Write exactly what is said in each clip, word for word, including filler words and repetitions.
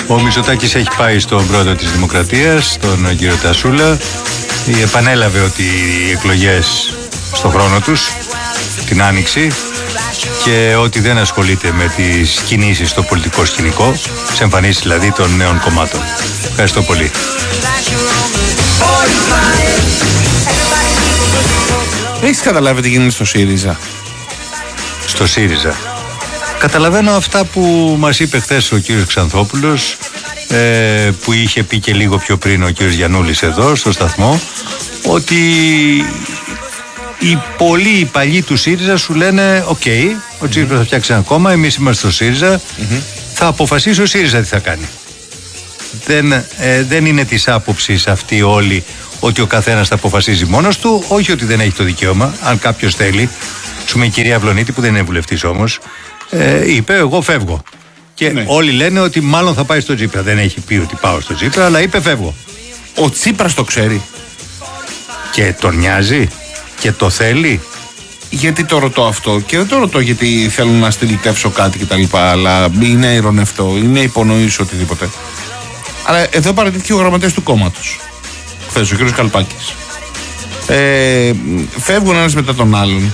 Ο Μητσοτάκης έχει πάει στον πρόεδρο της Δημοκρατίας, τον κύριο Τασούλα. Επανέλαβε ότι οι εκλογές στον χρόνο τους, την Άνοιξη, και ότι δεν ασχολείται με τις κινήσεις στο πολιτικό σκηνικό, σε εμφανίσεις δηλαδή των νέων κομμάτων. Ευχαριστώ πολύ. Έχεις καταλάβει τι γίνεται στο ΣΥΡΙΖΑ? Στο ΣΥΡΙΖΑ καταλαβαίνω αυτά που μας είπε χθες ο κύριος Ξανθόπουλος, ε, που είχε πει και λίγο πιο πριν ο κύριος Γιαννούλης εδώ στο σταθμό, ότι οι πολλοί οι παλιοί του ΣΥΡΙΖΑ σου λένε «ΟΚ, okay, ο Τσίπρας θα φτιάξει ένα κόμμα, εμείς είμαστε στο ΣΥΡΙΖΑ, mm-hmm. θα αποφασίσει ο ΣΥΡΙΖΑ τι θα κάνει». Δεν, ε, δεν είναι της άποψης αυτή όλοι ότι ο καθένας θα αποφασίζει μόνος του, όχι ότι δεν έχει το δικαίωμα, αν κάποιος θέλει. Σου με η κυρία Αυλονίτη, που δεν είναι βουλευτής όμως, ε, είπε «εγώ φεύγω». Και ναι. όλοι λένε ότι μάλλον θα πάει στο Τσίπρα. Δεν έχει πει ότι πάω στο Τσίπρα, αλλά είπε «φεύγω». Ο Τσίπρας το ξέρει. Και τον νοιάζει και το θέλει. Γιατί το ρωτώ αυτό? Και δεν το ρωτώ γιατί θέλω να στυλιτεύσω κάτι κτλ. Αλλά είναι ειρωνευτό, είναι υπονοήσω οτιδήποτε. Αλλά εδώ παρατήθηκε ο γραμματέας του κόμματος χθες, ο κ. Καλπάκης. Ε, φεύγουν ένας μετά τον άλλον.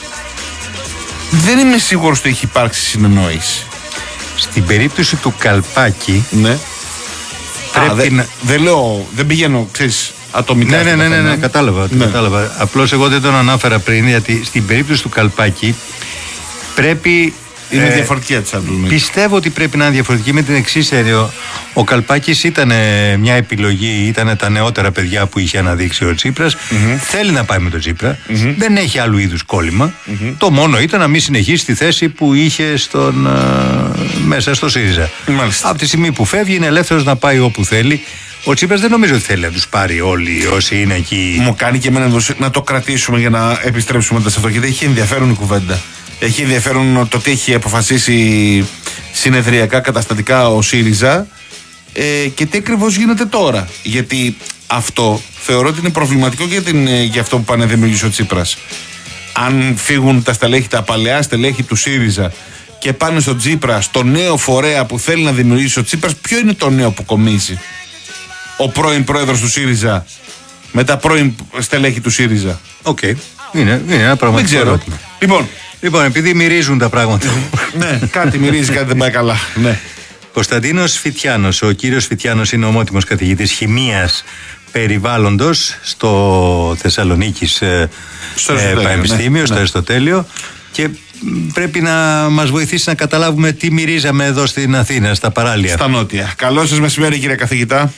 Δεν είμαι σίγουρος ότι έχει υπάρξει συνεννόηση. Στην περίπτωση του Καλπάκη, ναι. πρέπει Α, δε, να... δεν λέω, δεν πηγαίνω, ξέρεις, ατομικά. Ναι, ναι, ναι, ναι, ναι, κατάλαβα, ναι. κατάλαβα. Απλώς εγώ δεν τον ανάφερα πριν, γιατί στην περίπτωση του Καλπάκη πρέπει... Είναι ε, διαφορετική έτσι αν πιστεύω ότι πρέπει να είναι διαφορετική με την εξής έννοια. Ο Καλπάκης ήταν μια επιλογή, ήταν τα νεότερα παιδιά που είχε αναδείξει ο Τσίπρας. Mm-hmm. Θέλει να πάει με τον Τσίπρα. Mm-hmm. Δεν έχει άλλου είδους κόλλημα. Mm-hmm. Το μόνο ήταν να μην συνεχίσει τη θέση που είχε στον, α, μέσα στο ΣΥΡΙΖΑ. Mm-hmm. Από τη στιγμή που φεύγει είναι ελεύθερος να πάει όπου θέλει. Ο Τσίπρας δεν νομίζω ότι θέλει να τους πάρει όλοι όσοι είναι εκεί. Μου κάνει και εμένα να το κρατήσουμε για να επιστρέψουμε σε αυτό, γιατί έχει ενδιαφέρον η κουβέντα. Έχει ενδιαφέρον το τι έχει αποφασίσει συνεδριακά, καταστατικά ο ΣΥΡΙΖΑ ε, και τι ακριβώς γίνεται τώρα. Γιατί αυτό θεωρώ ότι είναι προβληματικό για, την, για αυτό που πάνε δημιουργήσει ο Τσίπρας. Αν φύγουν τα στελέχη, τα παλαιά στελέχη του ΣΥΡΙΖΑ και πάνε στον Τσίπρα, στο νέο φορέα που θέλει να δημιουργήσει ο Τσίπρας, ποιο είναι το νέο που κομίζει? Ο πρώην πρόεδρος του ΣΥΡΙΖΑ με τα πρώην στελέχη του ΣΥΡΙΖΑ. Οκ. Okay. Είναι, είναι ένα πραγματικό ερώτημα. Λοιπόν, Λοιπόν, επειδή μυρίζουν τα πράγματα. Ναι, κάτι μυρίζει, κάτι δεν πάει καλά. Ναι. Κωνσταντίνος Φιτιάνος. Ο κύριος Φιτιάνος είναι ομότιμος καθηγητής χημείας περιβάλλοντος στο Θεσσαλονίκης στο ε, Πανεπιστήμιο, ναι, στο ναι. Αριστοτέλειο. Και πρέπει να μας βοηθήσει να καταλάβουμε τι μυρίζαμε εδώ στην Αθήνα, στα παράλια. Στα νότια. Καλό σας μεσημέρι, κύριε καθηγητά.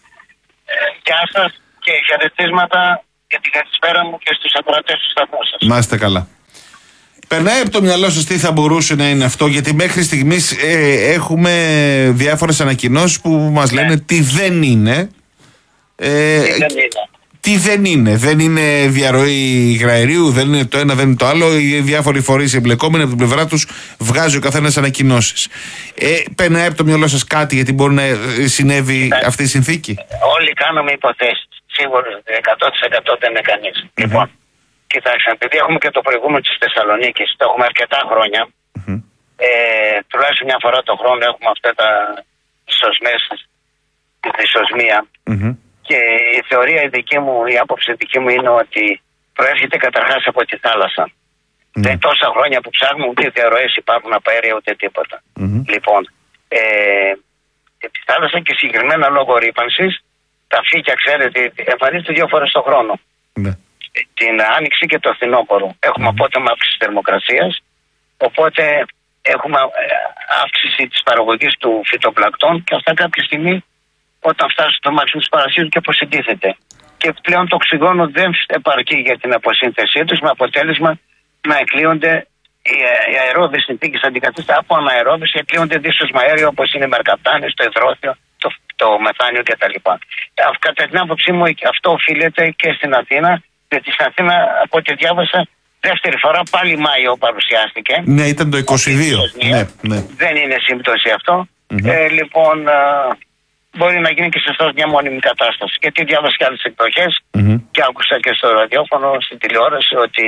Γεια σας και χαιρετίσματα για την καλησπέρα μου και στους ακροατές του σταθμού σας. Να είστε καλά. Περνάει από το μυαλό σας τι θα μπορούσε να είναι αυτό? Γιατί μέχρι στιγμής ε, έχουμε διάφορες ανακοινώσεις που μας λένε ναι. τι δεν είναι. Ε, τι δεν είναι. Τι δεν είναι. Δεν είναι διαρροή υγραερίου, δεν είναι το ένα, δεν είναι το άλλο. Οι διάφοροι φορείς εμπλεκόμενοι από την πλευρά τους βγάζει ο καθένας ανακοινώσεις. Ε, περνάει από το μυαλό σας κάτι γιατί μπορεί να συνέβη ναι. αυτή η συνθήκη? Όλοι κάνουμε υποθέσεις. Σίγουρα εκατό τοις εκατό δεν είναι κανείς. Mm-hmm. Λοιπόν, κοιτάξτε, επειδή έχουμε και το προηγούμενο της Θεσσαλονίκης, το έχουμε αρκετά χρόνια, mm-hmm. ε, τουλάχιστον μια φορά το χρόνο έχουμε αυτά τα ισοσμές, τη δυσοσμία. Mm-hmm. Και η θεωρία η δική μου, η άποψη δική μου είναι ότι προέρχεται καταρχάς από τη θάλασσα. Mm-hmm. Δεν τόσα χρόνια που ψάχνουμε, ούτε διαρροές υπάρχουν από αέρια ούτε τίποτα. Mm-hmm. Λοιπόν, ε, τη θάλασσα και συγκεκριμένα λόγω ρύπανσης, τα φύκια, ξέρετε, εμφανίζονται δύο φορές το χρόνο. Mm-hmm. Την άνοιξη και το φθινόπωρο. Έχουμε mm-hmm. απότομα αύξηση θερμοκρασίας, οπότε έχουμε αύξηση της παραγωγής του φυτοπλακτών και αυτά κάποια στιγμή όταν φτάσει στο μάξιμο της παρασύρου και αποσυντίθεται. Και πλέον το οξυγόνο δεν επαρκεί για την αποσύνθεσή τους, με αποτέλεσμα να εκλείονται οι αερόβιες συνθήκες αντικαθίσταται από αναερόβιες και εκλείονται δύσοσμα αέριο όπως είναι η μερκαπτάνη, το υδρόθιο, το, το μεθάνιο κτλ. Κατά την άποψή μου αυτό οφείλεται και στην Αθήνα, γιατί στην Αθήνα από ό,τι διάβασα δεύτερη φορά πάλι Μάιο παρουσιάστηκε. Ναι, ήταν το είκοσι δύο. Ναι, ναι. Δεν είναι σύμπτωση αυτό. Mm-hmm. Ε, λοιπόν, α, μπορεί να γίνει και σε αυτό μια μόνιμη κατάσταση. Γιατί διάβασα και άλλες εκδοχές mm-hmm. και άκουσα και στο ραδιόφωνο, στην τηλεόραση ότι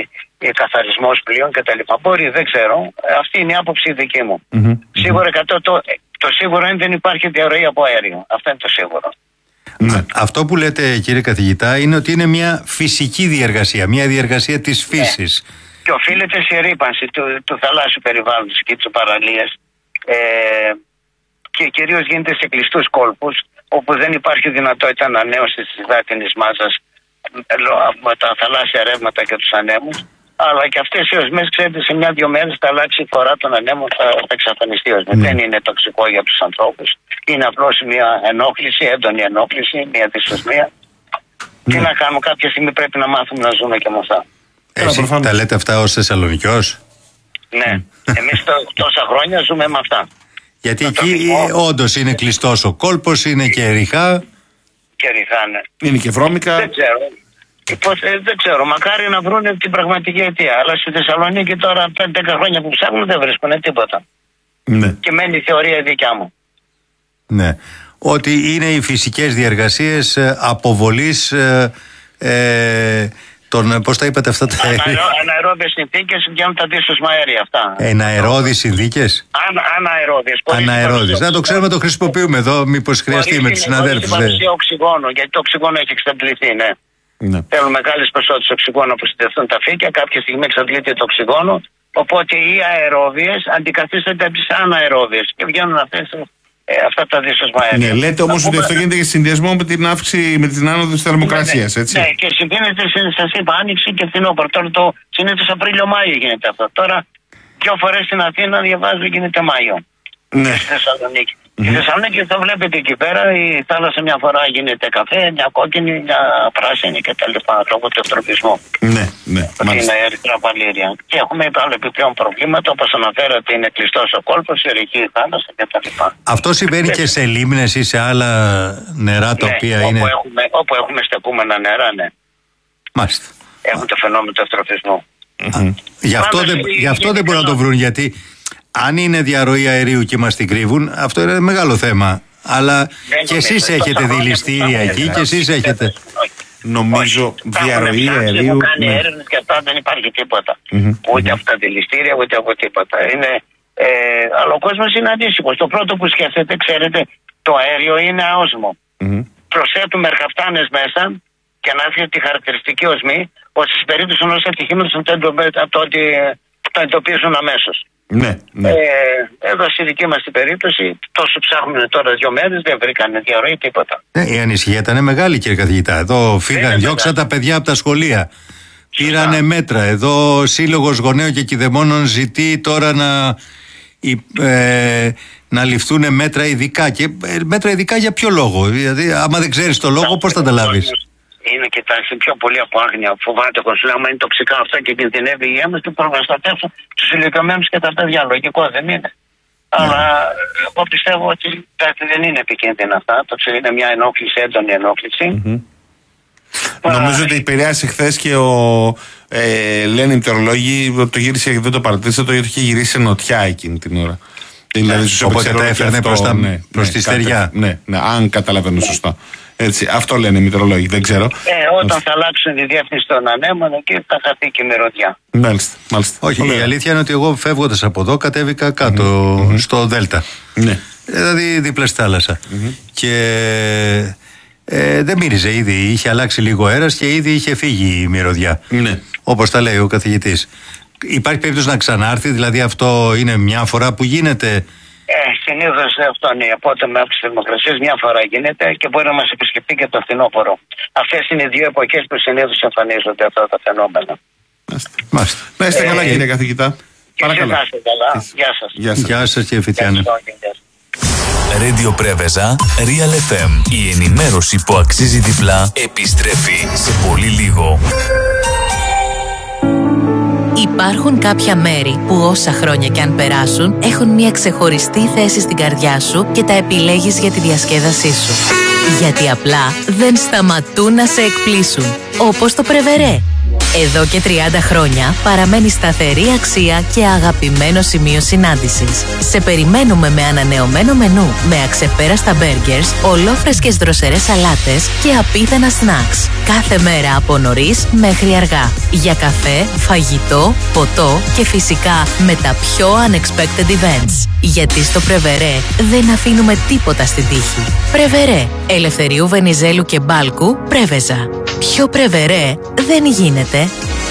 καθαρισμός πλοίων κτλ. Μπορεί, δεν ξέρω. Αυτή είναι η άποψη δική μου. Mm-hmm. Σίγουρα εκατό Το σίγουρο είναι δεν υπάρχει διαρροή από αέριο. Αυτό είναι το σίγουρο. Ναι. Αυτό που λέτε, κύριε καθηγητά, είναι ότι είναι μια φυσική διεργασία, μια διεργασία της φύσης. Ναι. Και οφείλεται σε ρύπανση του, του θαλάσσιου περιβάλλοντος και της παραλίας. Ε, και κυρίως γίνεται σε κλειστούς κόλπους, όπου δεν υπάρχει δυνατότητα ανανέωσης της υδάτινης μάζας με τα θαλάσσια ρεύματα και τους ανέμους. Αλλά και αυτές οι οσμές, ξέρετε, σε μια-δυο μέρες θα αλλάξει η φορά των ανέμων, θα, θα εξαφανιστεί η οσμή. Mm. Δεν είναι τοξικό για τους ανθρώπους. Είναι απλώς μια ενόχληση, έντονη ενόχληση, μια δυσοσμία. Mm. Τι να κάνουμε, κάποια στιγμή πρέπει να μάθουμε να ζούμε και με αυτά. Εσύ τα λέτε αυτά ως Θεσσαλονικιός? Ναι, εμείς τόσα χρόνια ζούμε με αυτά. Γιατί εκεί όντως είναι κλειστός ο κόλπος, είναι και ριχά. Και ριχά, ναι. Είναι και βρώμικα. Δεν ξέρω. Δεν ξέρω, μακάρι να βρουν την πραγματική αιτία. Αλλά στη Θεσσαλονίκη τώρα πέντε δέκα χρόνια που ψάχνουν δεν βρίσκουν τίποτα. Ναι. Και μένει η θεωρία δικιά μου. Ναι. Ότι είναι οι φυσικές διεργασίες αποβολής ε, ε, των, πώς τα είπατε αυτά τα αέρια? Αναερόδιες συνθήκες βγαίνουν τα δύσωσμα αέρια αυτά. Εναερώδιες συνθήκες. Αν, αναερόδιες. Αναερόδιες. Να το ξέρουμε, το χρησιμοποιούμε εδώ, μήπως χρειαστεί με τους συναδέλφους. Χωρίς την οξυγόνο, γιατί το οξυγόνο έχει εξαντληθεί, ναι. Ναι. Θέλουν μεγάλες ποσότητες οξυγόνο που συντεθούν τα φύκια, κάποια στιγμή εξαντλείται το οξυγόνο. Οπότε οι αερόδιες αντικαθίστανται από τις αναερόδιες και βγαίνουν αυτές, ε, αυτά τα δύσωσμα αέρια. Ναι, λέτε όμως ότι αυτό γίνεται και σε συνδυασμό με την αύξηση, με την άνοδο της θερμοκρασίας, ναι, έτσι. Ναι, και συμβαίνεται, σας είπα, άνοιξη και φθινόπωρο. Τώρα το συνήθως Απρίλιο-Μάιο γίνεται αυτό. Τώρα δύο φορές στην Αθήνα διαβάζω γίνεται Μάιο. Ναι. Στη Θεσσαλονίκη. Στη Θεσσαλονίκη το βλέπετε εκεί πέρα, η θάλασσα μια φορά γίνεται καφέ, μια κόκκινη, μια πράσινη κτλ. Λόγω του ευτροπισμού. Ναι, ναι. Είναι ερυθρά παλήρια. Και έχουμε άλλα επιπλέον προβλήματα, όπως αναφέρατε, είναι κλειστός ο κόλπος, η ρηχή θάλασσα κτλ. Αυτό συμβαίνει και σε λίμνες ή σε άλλα νερά τα ναι, οποία όπου είναι. Έχουμε, όπου έχουμε στεκούμενα νερά, ναι. Μάλιστα. Έχουν το φαινόμενο του ευτροπισμού. Mm-hmm. Γι' αυτό, δεν, γι αυτό δεν μπορούν να το βρουν, γιατί αν είναι διαρροή αερίου και μας την κρύβουν, αυτό είναι μεγάλο θέμα. Αλλά δεν και εσείς έχετε δηληστήρια εκεί και εσείς έχετε. Νομίζω διαρροή αερίου. Έχουν κάνει έρευνες και αυτά, δεν υπάρχει τίποτα. Mm-hmm. Ούτε από τα δηληστήρια, ούτε από τίποτα. Είναι, ε, αλλά ο κόσμος είναι αντίστοιχος. Το πρώτο που σκέφτεται, ξέρετε, το αέριο είναι αόσμο. Mm-hmm. Προσθέτουμε ερχαφτάνες μέσα και να έρθει τη χαρακτηριστική οσμή, ώστε στην περίπτωση ενός ατυχήματος από το ότι το εντοπίζουν αμέσως. Ναι, ναι. Ε, εδώ στη δική μας την περίπτωση, τόσο ψάχνουν τώρα δύο μέρες, δεν βρήκανε διαρροή τίποτα. Ναι, η ανησυχία ήταν μεγάλη, κύριε καθηγητά. Εδώ φύγαν, διώξαν τα παιδιά από τα σχολεία. Πήρανε μέτρα. Εδώ ο Σύλλογος Γονέων και Κηδεμόνων ζητεί τώρα να, ε, να ληφθούν μέτρα ειδικά. Και ε, μέτρα ειδικά για ποιο λόγο? Δηλαδή, άμα δεν ξέρεις το λόγο, πώς θα τα λάβεις? Είναι, κοιτάξτε, πιο πολύ από άγνοια. Φοβάται ο κόσμος, άμα είναι τοξικά αυτά και κινδυνεύει η υγεία μας, και προστατεύσουν τους ηλικιωμένους και τα παιδιά. Λογικό δεν είναι. Yeah. Αλλά εγώ πιστεύω ότι δεν είναι επικίνδυνα αυτά. Το ξέρω, είναι μια ενόχληση, έντονη ενόχληση. Mm-hmm. Α, νομίζω ότι επηρεάσει χθε και ο. Ε, λένε οι μητρολόγοι, το γύρισε, δεν το παρατήρησα, το γιατί είχε γυρίσει σε νοτιά εκείνη την ώρα. Δηλαδή, yeah. Οπότε τα έφερνε προς, τα, ναι, προς ναι, τη στεριά. Ναι, ναι, αν καταλαβαίνω yeah. σωστά. Έτσι, αυτό λένε οι μητρολόγοι, δεν ξέρω. Ε, όταν θα αλλάξουν τη διεύθυνση των ανέμων, εκεί θα χαθεί και η μυρωδιά. Μάλιστα, μάλιστα. Όχι, Ολέ. Η αλήθεια είναι ότι εγώ φεύγοντας από εδώ κατέβηκα κάτω mm-hmm. στο Δέλτα. Ναι. Δηλαδή δίπλα στη θάλασσα. Mm-hmm. Και ε, δεν μύριζε ήδη, είχε αλλάξει λίγο αέρας και ήδη είχε φύγει η μυρωδιά. Ναι. Όπως τα λέει ο καθηγητής. Υπάρχει περίπτωση να ξανάρθει, δηλαδή αυτό είναι μια φορά που γίνεται? Ε, συνήθως αυτό είναι η απότομη αύξηση της θερμοκρασίας, μια φορά γίνεται και μπορεί να μας επισκεφτεί και το φθινόπωρο. Αυτές είναι οι δύο εποχές που συνήθως εμφανίζονται αυτά τα φαινόμενα. Μάλιστα. Να είστε ε, καλά, κύριε καθηγητά. Παρακαλώ. Να είστε καλά. Γεια σας. Γεια σας, Γεια σας κύριε Φιτιάνη. Radio Πρέβεζα, Real εφ εμ. Η ενημέρωση που αξίζει διπλά επιστρέφει σε πολύ λίγο. Υπάρχουν κάποια μέρη που όσα χρόνια κι αν περάσουν έχουν μια ξεχωριστή θέση στην καρδιά σου και τα επιλέγεις για τη διασκέδασή σου. Γιατί απλά δεν σταματούν να σε εκπλήσουν. Όπως το Πρεβερέ. Εδώ και τριάντα χρόνια παραμένει σταθερή αξία και αγαπημένο σημείο συνάντησης. Σε περιμένουμε με ανανεωμένο μενού, με αξεπέραστα burgers, ολόφρεσκες δροσερές σαλάτες και απίθανα snacks. Κάθε μέρα από νωρίς μέχρι αργά. Για καφέ, φαγητό, ποτό και φυσικά με τα πιο unexpected events. Γιατί στο Πρεβερέ δεν αφήνουμε τίποτα στην τύχη. Πρεβερέ, Ελευθερίου Βενιζέλου και Μπάλκου, Πρέβεζα. Πιο Πρεβερέ δεν γίνεται.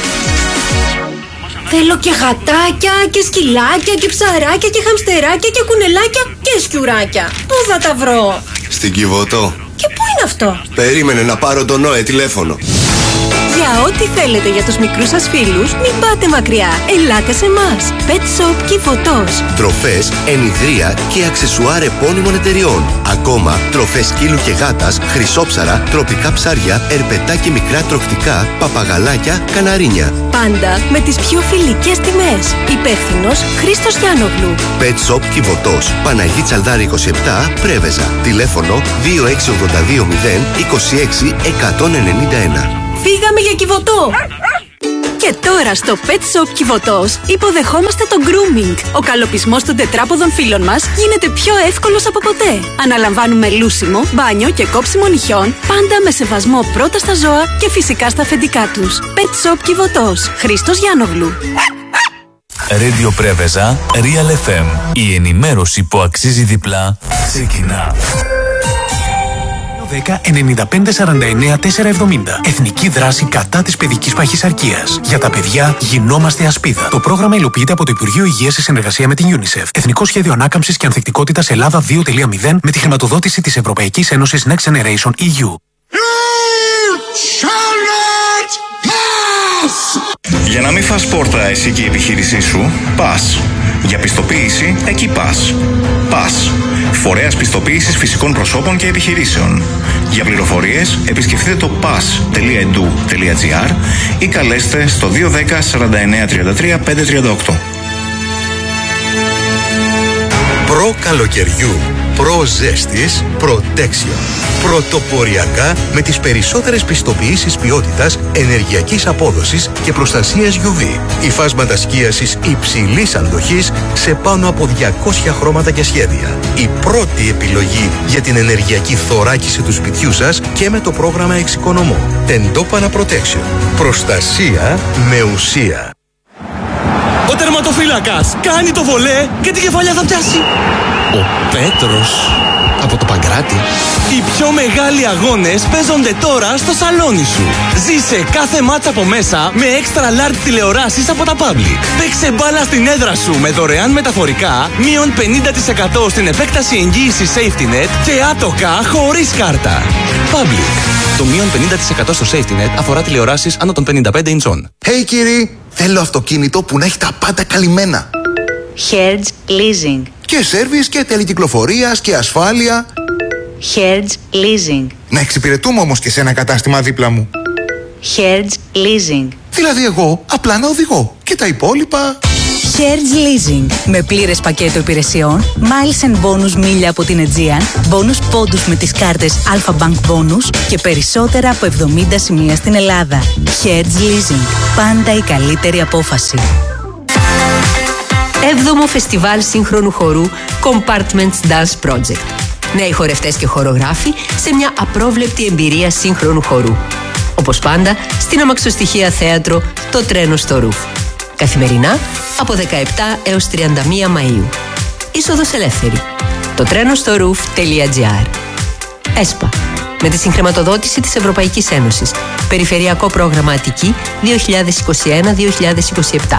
Θέλω και γατάκια και σκυλάκια και ψαράκια και χαμστεράκια και κουνελάκια και σκιουράκια. Πού θα τα βρω? Στην Κιβωτό. Και πού είναι αυτό? Περίμενε να πάρω τον Νόε τηλέφωνο. Για ό,τι θέλετε για τους μικρούς σας φίλους, μην πάτε μακριά. Ελάτε σε εμάς. Pet Shop Κιβωτός. Τροφές, ενιδρία και αξεσουάρ επώνυμων εταιριών. Ακόμα, τροφές σκύλου και γάτας, χρυσόψαρα, τροπικά ψάρια, ερπετά και μικρά τροχτικά, παπαγαλάκια, καναρίνια. Πάντα με τις πιο φιλικές τιμές. Υπεύθυνος Χρήστος Γιάννογλου. Pet Shop Κιβωτός. Παναγί Τσαλδάρη είκοσι επτά, Πρέβεζα. Τηλέφωνο δύο έξι ογδόντα δύο μηδέν είκοσι έξι εκατόν ενενήντα ένα. Φύγαμε για Κιβωτό! Και τώρα στο Pet Shop Κιβωτός υποδεχόμαστε το grooming. Ο καλοπισμός των τετράποδων φύλων μας γίνεται πιο εύκολος από ποτέ. Αναλαμβάνουμε λούσιμο, μπάνιο και κόψιμο νυχιών, πάντα με σεβασμό πρώτα στα ζώα και φυσικά στα αφεντικά τους. Pet Shop Κιβωτός. Χρήστος Γιάννογλου. Radio Πρέβεζα, Real εφ εμ. Η ενημέρωση που αξίζει διπλά ξεκινά. δέκα ενενήντα πέντε σαράντα εννέα τετρακόσια εβδομήντα. Εθνική δράση κατά της παιδικής παχυσαρκίας. Για τα παιδιά γινόμαστε ασπίδα. Το πρόγραμμα υλοποιείται από το Υπουργείο Υγείας σε συνεργασία με την UNICEF. Εθνικό Σχέδιο Ανάκαμψης και Ανθεκτικότητας Ελλάδα δύο κόμμα μηδέν με τη χρηματοδότηση της Ευρωπαϊκής Ένωσης Next Generation ι γιου. Για να μην φας πόρτα εσύ και η επιχείρησή σου, πας. Για πιστοποίηση, εκεί πας. Πας. Φορέας πιστοποίησης φυσικών προσώπων και επιχειρήσεων. Για πληροφορίες, επισκεφτείτε το πας τελεία ι ντι ου τελεία τζι άρ ή καλέστε στο δύο ένα μηδέν σαράντα εννέα τριάντα τρία πεντακόσια τριάντα οκτώ. Προ καλοκαιριού, προ ζέστης, Protection. Πρωτοποριακά με τις περισσότερες πιστοποιήσεις ποιότητας, ενεργειακής απόδοσης και προστασίας γιου βι. Υφάσματα σκίασης υψηλής αντοχής σε πάνω από διακόσια χρώματα και σχέδια. Η πρώτη επιλογή για την ενεργειακή θωράκιση του σπιτιού σας και με το πρόγραμμα Εξοικονομώ. Τεντόπανα Protection. Προστασία με ουσία. Ο τερματοφύλακας κάνει το βολέ και την κεφαλιά θα πιάσει. Ο Πέτρος από το Παγκράτη. Οι πιο μεγάλοι αγώνες παίζονται τώρα στο σαλόνι σου. Ζήσε κάθε μάτσα από μέσα με extra large τηλεοράσεις από τα Public. Παίξε μπάλα στην έδρα σου με δωρεάν μεταφορικά, μείον πενήντα τοις εκατό στην επέκταση εγγύησης Safety Net και άτοκα χωρίς κάρτα. Public. Το μείον πενήντα τοις εκατό στο Safety Net αφορά τηλεοράσεις άνω των πενήντα πέντε ιντσών. Hey κύριοι, θέλω αυτοκίνητο που να έχει τα πάντα καλυμμένα. Hertz Leasing. Και σέρβις και τελεκυκλοφορίας και ασφάλεια. Hertz Leasing. Να εξυπηρετούμε όμως και σε ένα κατάστημα δίπλα μου. Hertz Leasing. Δηλαδή εγώ απλά να οδηγώ και τα υπόλοιπα. Hertz Leasing. Με πλήρες πακέτο υπηρεσιών, miles and bonus μίλια από την Aegean, bonus πόντους με τις κάρτες Alpha Bank Bonus και περισσότερα από εβδομήντα σημεία στην Ελλάδα. Hertz Leasing. Πάντα η καλύτερη απόφαση. Έβδομο Φεστιβάλ Σύγχρονου Χορού Compartments Dance Project. Νέοι χορευτές και χορογράφοι σε μια απρόβλεπτη εμπειρία σύγχρονου χορού. Όπως πάντα, στην αμαξοστοιχεία θέατρο Το Τρένο στο Ρουφ. Καθημερινά από δεκαεπτά έως τριάντα μία Μαΐου. Είσοδος ελεύθερη. Το τρένο στο ρουφ τελεία τζι άρ. ΕΣΠΑ. Με τη συγχρηματοδότηση της Ευρωπαϊκής Ένωσης. Περιφερειακό πρόγραμμα Αττική δύο χιλιάδες είκοσι ένα με δύο χιλιάδες είκοσι επτά.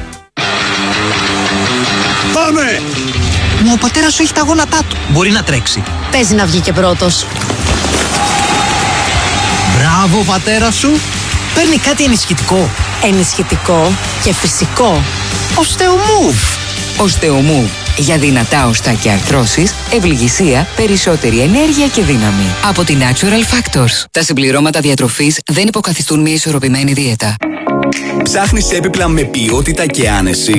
Πάμε! Μα ο πατέρας σου έχει τα γόνατά του. Μπορεί να τρέξει. Παίζει να βγει και πρώτος. Μπράβο, πατέρα σου. Παίρνει κάτι ενισχυτικό. Ενισχυτικό και φυσικό. Οστεομούβ. Οστεομούβ. Για δυνατά οστά και αρθρώσεις, ευληγησία, περισσότερη ενέργεια και δύναμη. Από τη Natural Factors. Τα συμπληρώματα διατροφής δεν υποκαθιστούν μια ισορροπημένη δίαιτα. Ψάχνεις έπιπλα με ποιότητα και άνεση.